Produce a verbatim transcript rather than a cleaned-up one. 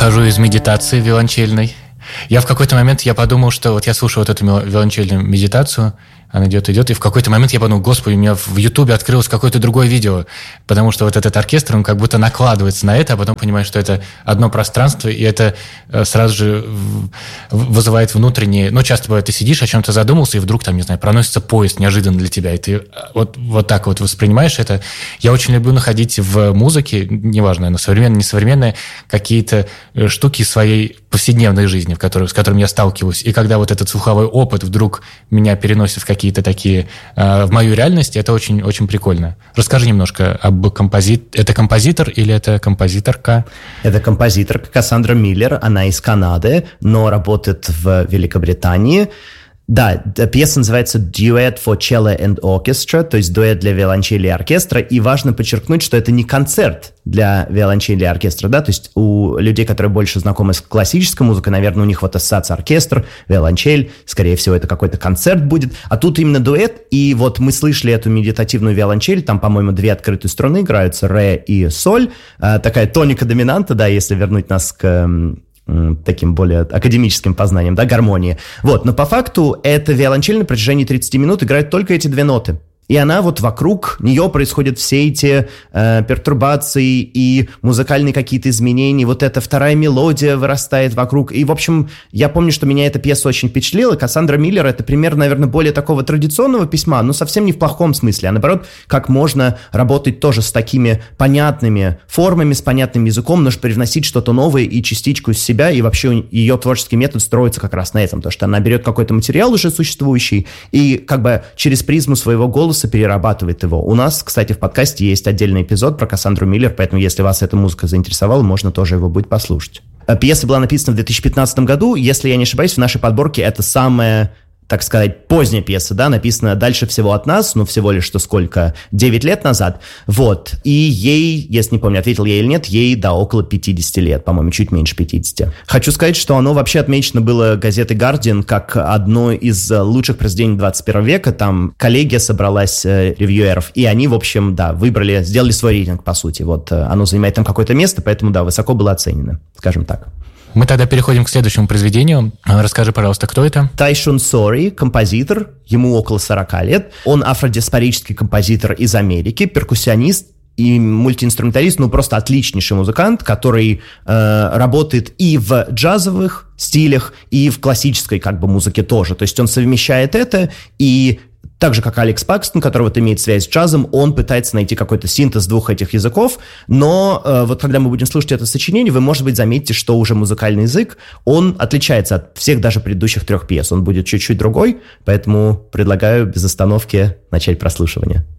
выхожу из медитации виолончельной. Я в какой-то момент я подумал, что вот я слушаю вот эту виолончельную медитацию, она идет, идет, и в какой-то момент я подумал, господи, у меня в Ютубе открылось какое-то другое видео, потому что вот этот оркестр, он как будто накладывается на это, а потом понимаешь, что это одно пространство, и это сразу же вызывает внутренние... Ну, часто бывает, ты сидишь, о чем-то задумался, и вдруг там, не знаю, проносится поезд неожиданно для тебя, и ты вот, вот так вот воспринимаешь это. Я очень люблю находить в музыке, неважно, она современная, несовременная, какие-то штуки своей повседневной жизни, в которой, с которыми я сталкиваюсь. И когда вот этот слуховой опыт вдруг меня переносит в какие-то такие, э, в мою реальность, это очень, очень прикольно. Расскажи немножко об композиторе. Это композитор или это композиторка? Это композиторка Кассандра Миллер, она из Канады, но работает в Великобритании. Да, пьеса называется «Duet for Cello and Orchestra», то есть дуэт для виолончели и оркестра, и важно подчеркнуть, что это не концерт для виолончели и оркестра, да, то есть у людей, которые больше знакомы с классической музыкой, наверное, у них вот ассоциация оркестр, виолончель, скорее всего, это какой-то концерт будет, а тут именно дуэт, и вот мы слышали эту медитативную виолончель, там, по-моему, две открытые струны играются, ре и соль, такая тоника-доминанта, да, если вернуть нас к... таким более академическим познанием, да, гармонии. Вот, но по факту эта виолончель на протяжении тридцати минут играет только эти две ноты. И она вот вокруг нее происходят все эти э, пертурбации и музыкальные какие-то изменения. Вот эта вторая мелодия вырастает вокруг. И, в общем, я помню, что меня эта пьеса очень впечатлила. Кассандра Миллер — это пример, наверное, более такого традиционного письма, но совсем не в плохом смысле, а наоборот, как можно работать тоже с такими понятными формами, с понятным языком, но привносить что-то новое и частичку из себя. И вообще ее творческий метод строится как раз на этом, то, что она берет какой-то материал уже существующий и как бы через призму своего голоса перерабатывает его. У нас, кстати, в подкасте есть отдельный эпизод про Кассандру Миллер, поэтому если вас эта музыка заинтересовала, можно тоже его будет послушать. Пьеса была написана в две тысячи пятнадцатом году. Если я не ошибаюсь, в нашей подборке это самая, так сказать, поздняя пьеса, да, написана дальше всего от нас, ну, всего лишь что сколько, девять лет назад, вот, и ей, если не помню, ответил ей или нет, ей, да, около пятидесяти лет, по-моему, чуть меньше пятидесяти. Хочу сказать, что оно вообще отмечено было газетой Guardian как одно из лучших произведений двадцать первого века, там коллегия собралась э, ревьюеров, и они, в общем, да, выбрали, сделали свой рейтинг, по сути, вот, э, оно занимает там какое-то место, поэтому, да, высоко было оценено, скажем так. Мы тогда переходим к следующему произведению. Расскажи, пожалуйста, кто это? Тайшун Сори, композитор, ему около сорока лет. Он афродиаспорический композитор из Америки, перкуссионист и мультиинструменталист, ну просто отличнейший музыкант, который э, работает и в джазовых стилях, и в классической как бы музыке тоже. То есть он совмещает это, и так же, как Алекс Пакстон, который вот имеет связь с джазом, он пытается найти какой-то синтез двух этих языков, но э, вот когда мы будем слушать это сочинение, вы, может быть, заметите, что уже музыкальный язык, он отличается от всех даже предыдущих трех пьес, он будет чуть-чуть другой, поэтому предлагаю без остановки начать прослушивание.